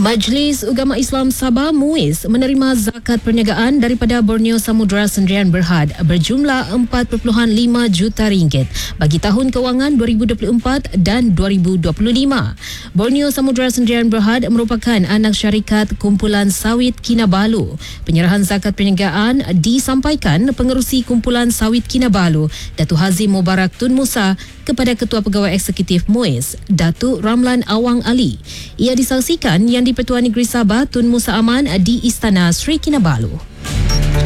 Majlis Ugama Islam Sabah MUIS menerima zakat perniagaan daripada Borneo Samudra Sendirian Berhad berjumlah 4.5 juta ringgit bagi tahun kewangan 2024 dan 2025. Borneo Samudra Sendirian Berhad merupakan anak syarikat Kumpulan Sawit Kinabalu. Penyerahan zakat perniagaan disampaikan Pengerusi Kumpulan Sawit Kinabalu, Datuk Hazim Mubarak Tun Musa, kepada Ketua Pegawai Eksekutif MUIS, Datuk Ramlan Awang Ali. Ia disaksikan Yang di-Pertuan Negeri Sabah Tun Musa Aman di Istana Sri Kinabalu.